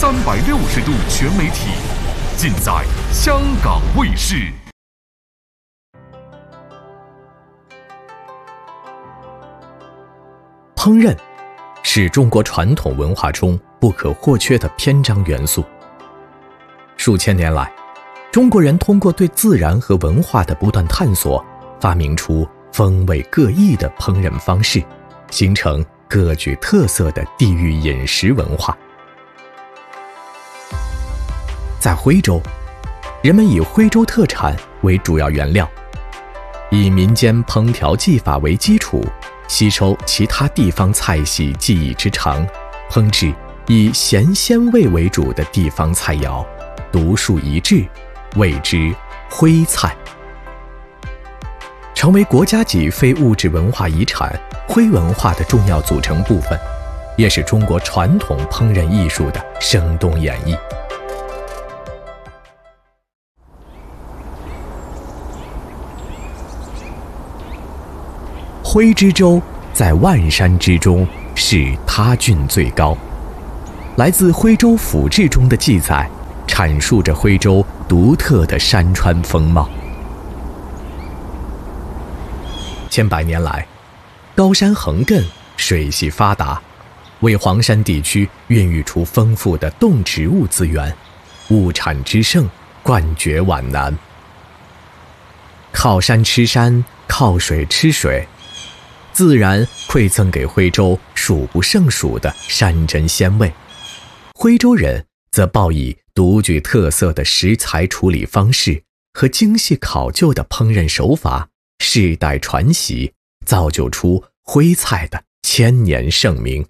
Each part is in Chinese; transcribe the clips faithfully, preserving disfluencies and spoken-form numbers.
三百六十度全媒体，尽在香港卫视。 烹饪是中国传统文化中不可或缺的篇章元素。数千年来，中国人通过对自然和文化的不断探索，发明出风味各异的烹饪方式，形成各具特色的地域饮食文化。在徽州，人们以徽州特产为主要原料，以民间烹调技法为基础，吸收其他地方菜系技艺之长，烹制以咸鲜味为主的地方菜肴，独树一帜，谓之徽菜。成为国家级非物质文化遗产徽文化的重要组成部分，也是中国传统烹饪艺术的生动演绎。徽之州在万山之中，是他郡最高。来自徽州府志中的记载，阐述着徽州独特的山川风貌。千百年来，高山横亘，水系发达，为黄山地区孕育出丰富的动植物资源，物产之盛，冠绝皖南。靠山吃山，靠水吃水，自然馈赠给徽州数不胜数的山珍鲜味。徽州人则抱以独具特色的食材处理方式和精细考究的烹饪手法，世代传习，造就出徽菜的千年盛名。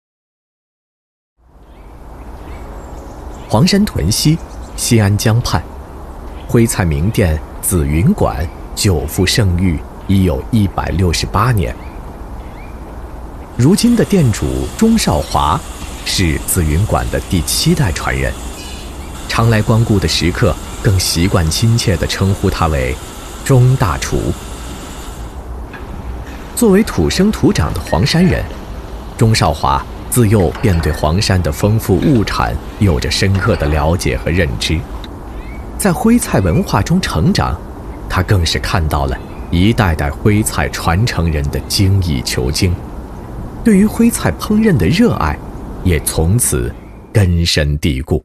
黄山屯溪，西安江畔，徽菜名店紫云馆久负盛誉，已有一百六十八年。如今的店主钟少华是紫云馆的第七代传人，常来光顾的食客更习惯亲切地称呼他为钟大厨。作为土生土长的黄山人，钟少华自幼便对黄山的丰富物产有着深刻的了解和认知。在徽菜文化中成长，他更是看到了一代代徽菜传承人的精益求精，对于徽菜烹饪的热爱也从此根深蒂固。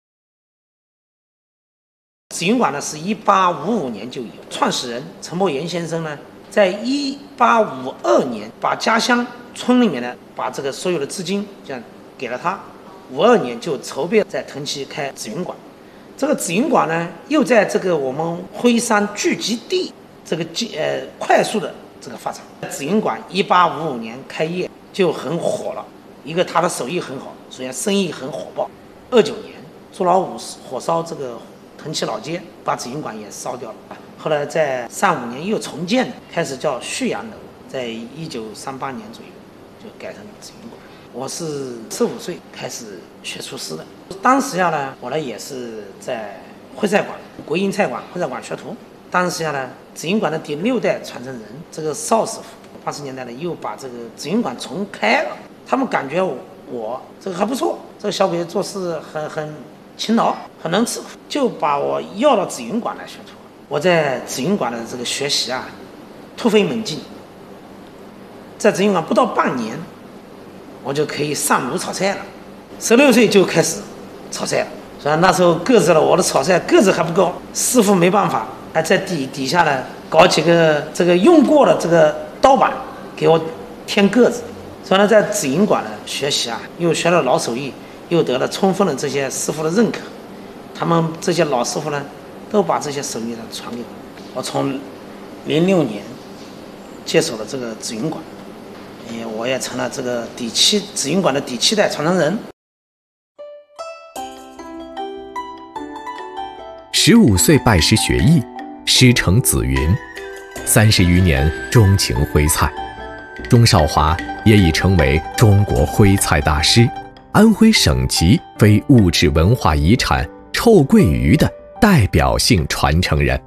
紫云馆呢是一八五五年就有，创始人陈伯言先生呢，在一八五二年把家乡村里面呢，把这个所有的资金这样给了他。五二年就筹备在屯溪开紫云馆，这个紫云馆呢，又在这个我们徽山聚集地这个呃快速的这个发展。紫云馆一八五五年开业就很火了，一个他的手艺很好，首先生意很火爆。二九年朱老五火烧这个屯溪老街，把紫云馆也烧掉了。后来在三五年又重建，开始叫旭阳楼，在一九三八年左右就改成紫云馆。我是十五岁开始学厨师的，当时下呢，我呢也是在徽菜馆、国营菜馆、徽菜馆学徒。当时下呢，紫云馆的第六代传承人这个邵师傅，八十年代呢又把这个紫云馆重开了。他们感觉我我这个还不错，这个小鬼做事很很勤劳，很能吃苦，就把我要到紫云馆来学徒。我在紫云馆的这个学习啊，突飞猛进。在紫云馆不到半年，我就可以上炉炒菜了。十六岁就开始炒菜了，所以那时候个子了，我的炒菜个子还不高，师傅没办法，还在底底下呢搞几个这个用过的这个刀板给我添个子。所以呢，在紫云馆呢学习啊，又学了老手艺，又得了充分的这些师傅的认可。他们这些老师傅呢，都把这些手艺呢传给我。我从零六年接手了这个紫云馆，也我也成了这个第七紫云馆的第七代传承人。 十五岁拜师学艺，师承紫云，三十余年钟情徽菜。钟少华也已成为中国徽菜大师，安徽省级非物质文化遗产臭鳜鱼的代表性传承人。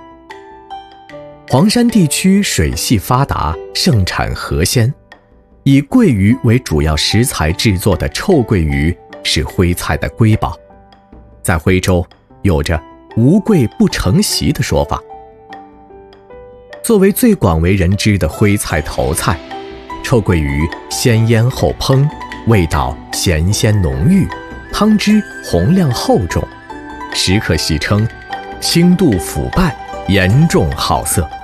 黄山地区水系发达，盛产河鲜，以鳜鱼为主要食材制作的臭鳜鱼是徽菜的瑰宝，在徽州有着无桂不成席的说法。作为最广为人知的徽菜头菜，臭鳜鱼先腌后烹，味道咸鲜浓郁，汤汁红亮厚重，时可戏称轻度腐败，严重好色。